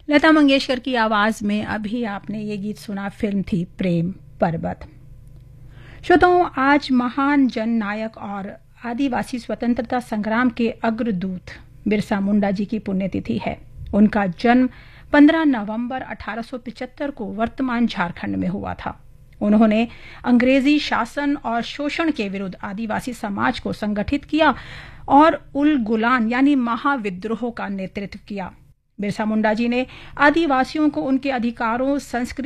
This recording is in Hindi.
लता मंगेशकर की आवाज में अभी आपने ये गीत सुना, फिल्म थी प्रेम पर्वत। श्रोताओं, आज महान जन नायक और आदिवासी स्वतंत्रता संग्राम के अग्रदूत बिरसा मुंडा जी की पुण्यतिथि है। उनका जन्म 15 नवंबर 1875 को वर्तमान झारखंड में हुआ था। उन्होंने अंग्रेजी शासन और शोषण के विरुद्ध आदिवासी समाज को संगठित किया और उलगुलान यानी महाविद्रोह का नेतृत्व किया। बिरसा मुंडा जी ने आदिवासियों को उनके अधिकारों, संस्कृति